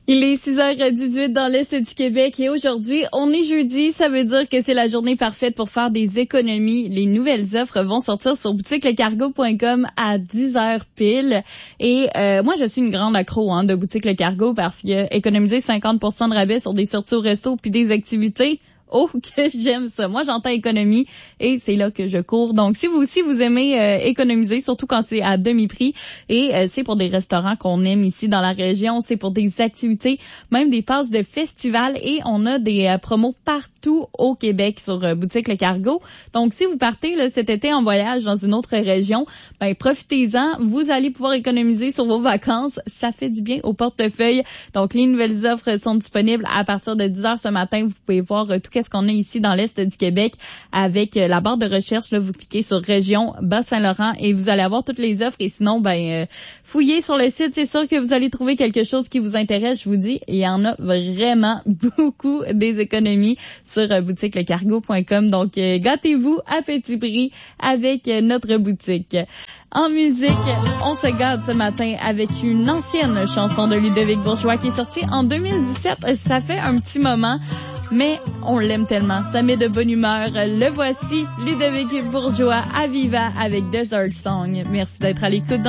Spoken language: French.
Il est 6h18 dans l'Est du Québec et aujourd'hui, on est jeudi. Ça veut dire que c'est la journée parfaite pour faire des économies. Les nouvelles offres vont sortir sur boutiquelecargo.com à 10h pile. Et moi, je suis une grande accro de Boutique Le Cargo parce que économiser 50% de rabais sur des sorties au resto puis des activités, oh, que j'aime ça. Moi, j'entends économie et c'est là que je cours. Donc, si vous aussi, vous aimez économiser, surtout quand c'est à demi-prix, et c'est pour des restaurants qu'on aime ici dans la région, c'est pour des activités, même des passes de festival, et on a des promos partout au Québec sur Boutique Le Cargo. Donc, si vous partez là, cet été en voyage dans une autre région, ben profitez-en. Vous allez pouvoir économiser sur vos vacances. Ça fait du bien au portefeuille. Donc, les nouvelles offres sont disponibles à partir de 10h ce matin. Vous pouvez voir tout ce qu'on a ici dans l'Est du Québec avec la barre de recherche. Là, vous cliquez sur région Bas-Saint-Laurent et vous allez avoir toutes les offres. Et sinon, fouillez sur le site. C'est sûr que vous allez trouver quelque chose qui vous intéresse. Je vous dis, il y en a vraiment beaucoup des économies sur boutiquelecargo.com. Donc, gâtez-vous à petit prix avec notre boutique. En musique, on se gâte ce matin avec une ancienne chanson de Ludovic Bourgeois qui est sortie en 2017. Ça fait un petit moment, mais on l'aime tellement. Ça met de bonne humeur. Le voici, Ludovic Bourgeois à Viva avec Desert Song. Merci d'être à l'écoute.